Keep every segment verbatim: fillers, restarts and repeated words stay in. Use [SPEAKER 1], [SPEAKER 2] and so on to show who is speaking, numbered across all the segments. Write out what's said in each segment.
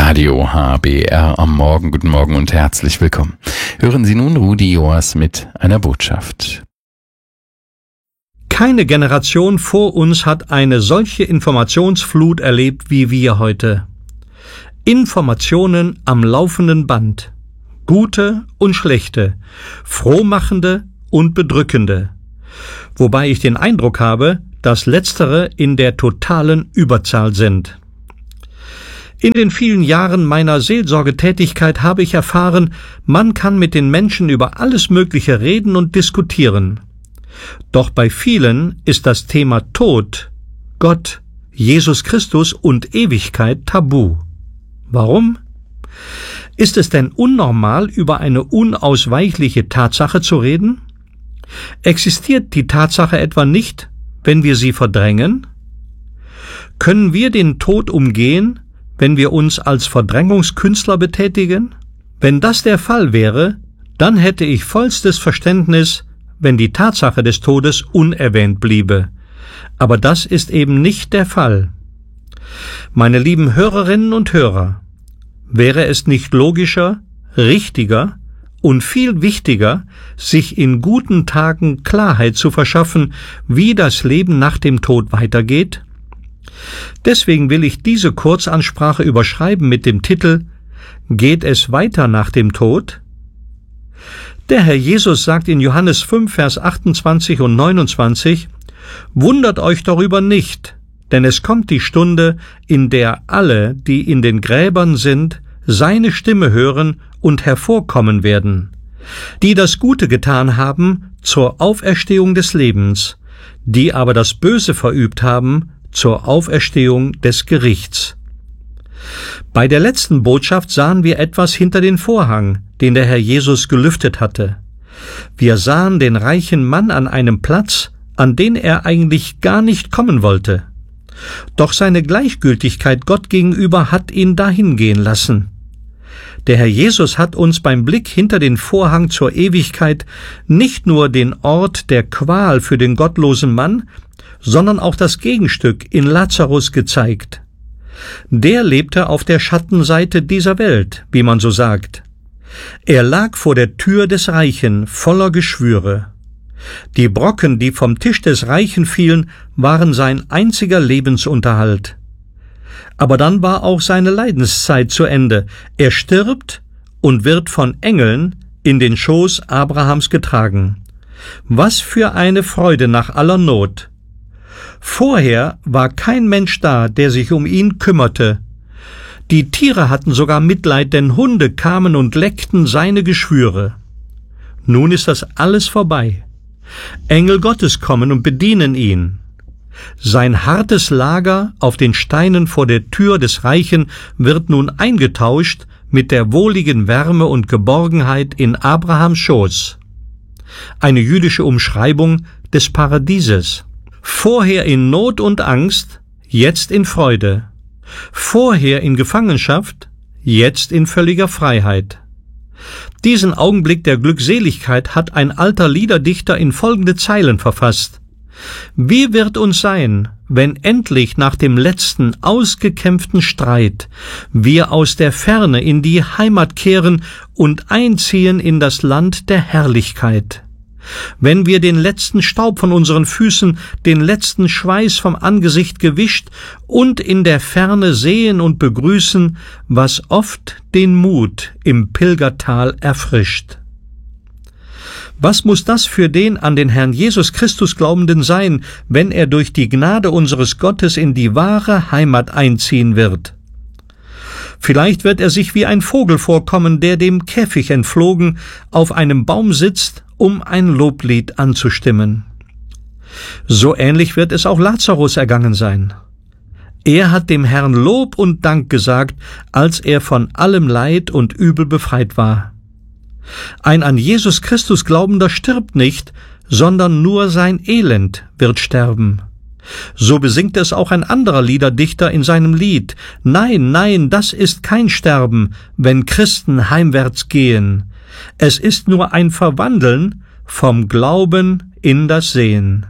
[SPEAKER 1] Radio H B R am Morgen. Guten Morgen und herzlich willkommen. Hören Sie nun Rudi Joas mit einer Botschaft.
[SPEAKER 2] Keine Generation vor uns hat eine solche Informationsflut erlebt wie wir heute. Informationen am laufenden Band. Gute und schlechte, frohmachende und bedrückende. Wobei ich den Eindruck habe, dass letztere in der totalen Überzahl sind. In den vielen Jahren meiner Seelsorgetätigkeit habe ich erfahren, man kann mit den Menschen über alles Mögliche reden und diskutieren. Doch bei vielen ist das Thema Tod, Gott, Jesus Christus und Ewigkeit tabu. Warum? Ist es denn unnormal, über eine unausweichliche Tatsache zu reden? Existiert die Tatsache etwa nicht, wenn wir sie verdrängen? Können wir den Tod umgehen, wenn wir uns als Verdrängungskünstler betätigen? Wenn das der Fall wäre, dann hätte ich vollstes Verständnis, wenn die Tatsache des Todes unerwähnt bliebe. Aber das ist eben nicht der Fall. Meine lieben Hörerinnen und Hörer, wäre es nicht logischer, richtiger und viel wichtiger, sich in guten Tagen Klarheit zu verschaffen, wie das Leben nach dem Tod weitergeht? Deswegen will ich diese Kurzansprache überschreiben mit dem Titel »Geht es weiter nach dem Tod?« Der Herr Jesus sagt in Johannes fünf, Vers achtundzwanzig und neunundzwanzig, »Wundert euch darüber nicht, denn es kommt die Stunde, in der alle, die in den Gräbern sind, seine Stimme hören und hervorkommen werden, die das Gute getan haben zur Auferstehung des Lebens, die aber das Böse verübt haben zur Auferstehung des Gerichts.« Bei der letzten Botschaft sahen wir etwas hinter den Vorhang, den der Herr Jesus gelüftet hatte. Wir sahen den reichen Mann an einem Platz, an den er eigentlich gar nicht kommen wollte. Doch seine Gleichgültigkeit Gott gegenüber hat ihn dahin gehen lassen. Der Herr Jesus hat uns beim Blick hinter den Vorhang zur Ewigkeit nicht nur den Ort der Qual für den gottlosen Mann, sondern auch das Gegenstück in Lazarus gezeigt. Der lebte auf der Schattenseite dieser Welt, wie man so sagt. Er lag vor der Tür des Reichen voller Geschwüre. Die Brocken, die vom Tisch des Reichen fielen, waren sein einziger Lebensunterhalt. Aber dann war auch seine Leidenszeit zu Ende. Er stirbt und wird von Engeln in den Schoß Abrahams getragen. Was für eine Freude nach aller Not! Vorher war kein Mensch da, der sich um ihn kümmerte. Die Tiere hatten sogar Mitleid, denn Hunde kamen und leckten seine Geschwüre. Nun ist das alles vorbei. Engel Gottes kommen und bedienen ihn. Sein hartes Lager auf den Steinen vor der Tür des Reichen wird nun eingetauscht mit der wohligen Wärme und Geborgenheit in Abrahams Schoß. Eine jüdische Umschreibung des Paradieses. Vorher in Not und Angst, jetzt in Freude. Vorher in Gefangenschaft, jetzt in völliger Freiheit. Diesen Augenblick der Glückseligkeit hat ein alter Liederdichter in folgende Zeilen verfasst. Wie wird uns sein, wenn endlich nach dem letzten ausgekämpften Streit wir aus der Ferne in die Heimat kehren und einziehen in das Land der Herrlichkeit? Wenn wir den letzten Staub von unseren Füßen, den letzten Schweiß vom Angesicht gewischt und in der Ferne sehen und begrüßen, was oft den Mut im Pilgertal erfrischt. Was muss das für den an den Herrn Jesus Christus Glaubenden sein, wenn er durch die Gnade unseres Gottes in die wahre Heimat einziehen wird? Vielleicht wird er sich wie ein Vogel vorkommen, der dem Käfig entflogen auf einem Baum sitzt, um ein Loblied anzustimmen. So ähnlich wird es auch Lazarus ergangen sein. Er hat dem Herrn Lob und Dank gesagt, als er von allem Leid und Übel befreit war. Ein an Jesus Christus Glaubender stirbt nicht, sondern nur sein Elend wird sterben. So besingt es auch ein anderer Liederdichter in seinem Lied. Nein, nein, das ist kein Sterben, wenn Christen heimwärts gehen. Es ist nur ein Verwandeln vom Glauben in das Sehen.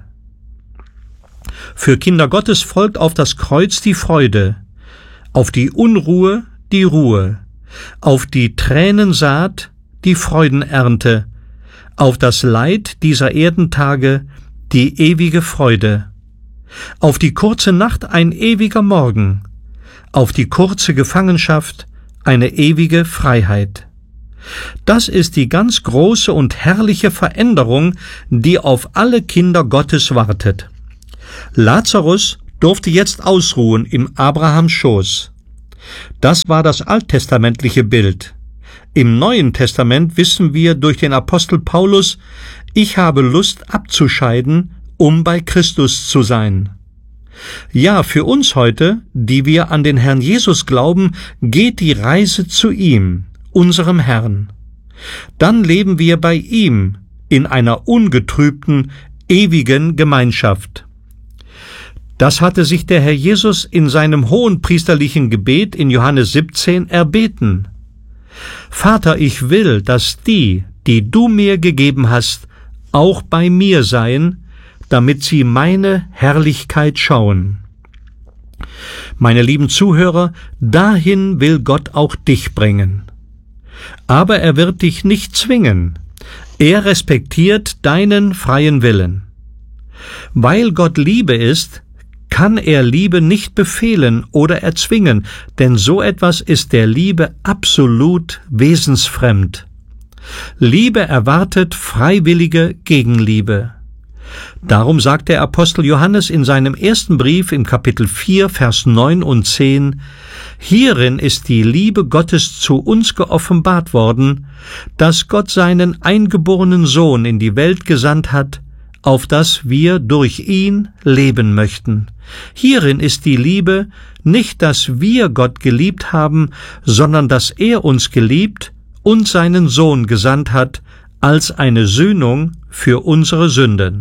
[SPEAKER 2] Für Kinder Gottes folgt auf das Kreuz die Freude, auf die Unruhe die Ruhe, auf die Tränensaat die Freudenernte, auf das Leid dieser Erdentage die ewige Freude, auf die kurze Nacht ein ewiger Morgen, auf die kurze Gefangenschaft eine ewige Freiheit. Das ist die ganz große und herrliche Veränderung, die auf alle Kinder Gottes wartet. Lazarus durfte jetzt ausruhen im Abrahams Schoß. Das war das alttestamentliche Bild. Im Neuen Testament wissen wir durch den Apostel Paulus, ich habe Lust abzuscheiden, um bei Christus zu sein. Ja, für uns heute, die wir an den Herrn Jesus glauben, geht die Reise zu ihm, unserem Herrn. Dann leben wir bei ihm in einer ungetrübten, ewigen Gemeinschaft. Das hatte sich der Herr Jesus in seinem hohenpriesterlichen Gebet in Johannes siebzehn erbeten. Vater, ich will, dass die, die du mir gegeben hast, auch bei mir seien, damit sie meine Herrlichkeit schauen. Meine lieben Zuhörer, dahin will Gott auch dich bringen. Aber er wird dich nicht zwingen. Er respektiert deinen freien Willen. Weil Gott Liebe ist, kann er Liebe nicht befehlen oder erzwingen, denn so etwas ist der Liebe absolut wesensfremd. Liebe erwartet freiwillige Gegenliebe. Darum sagt der Apostel Johannes in seinem ersten Brief im Kapitel vier, Vers neun und zehn, hierin ist die Liebe Gottes zu uns geoffenbart worden, dass Gott seinen eingeborenen Sohn in die Welt gesandt hat, auf dass wir durch ihn leben möchten. Hierin ist die Liebe, nicht, dass wir Gott geliebt haben, sondern dass er uns geliebt und seinen Sohn gesandt hat, als eine Sühnung für unsere Sünden.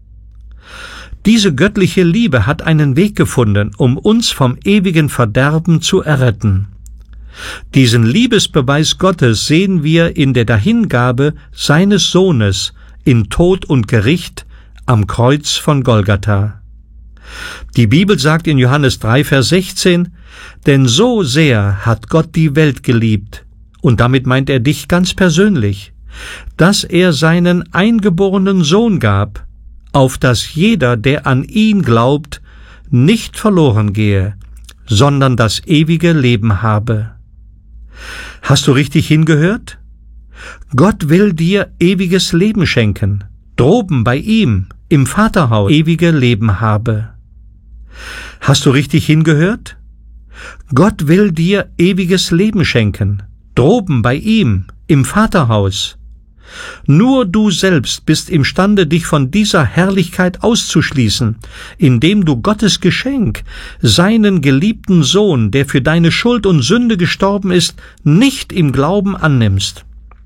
[SPEAKER 2] Diese göttliche Liebe hat einen Weg gefunden, um uns vom ewigen Verderben zu erretten. Diesen Liebesbeweis Gottes sehen wir in der Dahingabe seines Sohnes in Tod und Gericht am Kreuz von Golgatha. Die Bibel sagt in Johannes drei, Vers sechzehn, denn so sehr hat Gott die Welt geliebt, und damit meint er dich ganz persönlich, dass er seinen eingeborenen Sohn gab, auf dass jeder, der an ihn glaubt, nicht verloren gehe, sondern das ewige Leben habe. Hast du richtig hingehört? Gott will dir ewiges Leben schenken, droben bei ihm, im Vaterhaus, ewige Leben habe. Hast du richtig hingehört? Gott will dir ewiges Leben schenken, droben bei ihm, im Vaterhaus. Nur du selbst bist imstande, dich von dieser Herrlichkeit auszuschließen, indem du Gottes Geschenk, seinen geliebten Sohn, der für deine Schuld und Sünde gestorben ist, nicht im Glauben annimmst.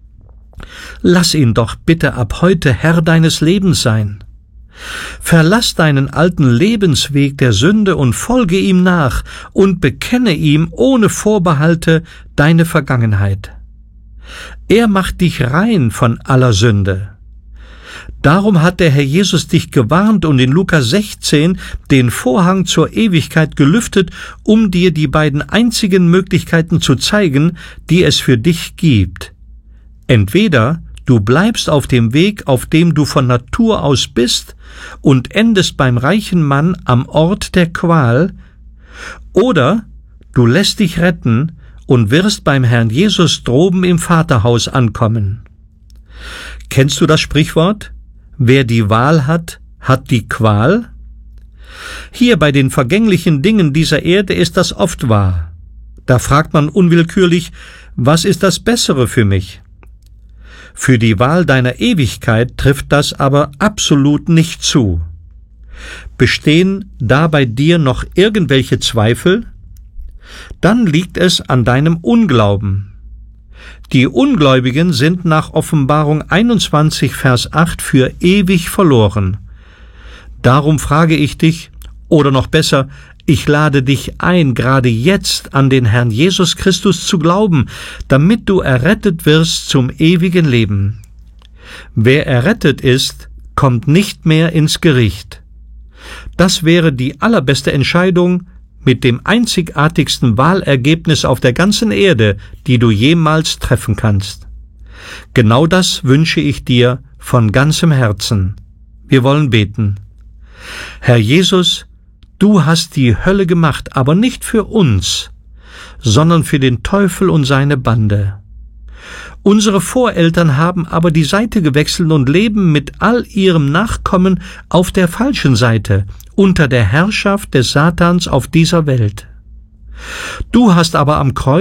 [SPEAKER 2] Lass ihn doch bitte ab heute Herr deines Lebens sein. Verlass deinen alten Lebensweg der Sünde und folge ihm nach und bekenne ihm ohne Vorbehalte deine Vergangenheit. Er macht dich rein von aller Sünde. Darum hat der Herr Jesus dich gewarnt und in Lukas sechzehn den Vorhang zur Ewigkeit gelüftet, um dir die beiden einzigen Möglichkeiten zu zeigen, die es für dich gibt. Entweder du bleibst auf dem Weg, auf dem du von Natur aus bist, und endest beim reichen Mann am Ort der Qual, oder du lässt dich retten und wirst beim Herrn Jesus droben im Vaterhaus ankommen. Kennst du das Sprichwort? Wer die Wahl hat, hat die Qual? Hier bei den vergänglichen Dingen dieser Erde ist das oft wahr. Da fragt man unwillkürlich, was ist das Bessere für mich? Für die Wahl deiner Ewigkeit trifft das aber absolut nicht zu. Bestehen da bei dir noch irgendwelche Zweifel? Dann liegt es an deinem Unglauben. Die Ungläubigen sind nach Offenbarung einundzwanzig, Vers acht für ewig verloren. Darum frage ich dich, oder noch besser, ich lade dich ein, gerade jetzt an den Herrn Jesus Christus zu glauben, damit du errettet wirst zum ewigen Leben. Wer errettet ist, kommt nicht mehr ins Gericht. Das wäre die allerbeste Entscheidung, mit dem einzigartigsten Wahlergebnis auf der ganzen Erde, die du jemals treffen kannst. Genau das wünsche ich dir von ganzem Herzen. Wir wollen beten. Herr Jesus, du hast die Hölle gemacht, aber nicht für uns, sondern für den Teufel und seine Bande. Unsere Voreltern haben aber die Seite gewechselt und leben mit all ihrem Nachkommen auf der falschen Seite, unter der Herrschaft des Satans auf dieser Welt. Du hast aber am Kreuz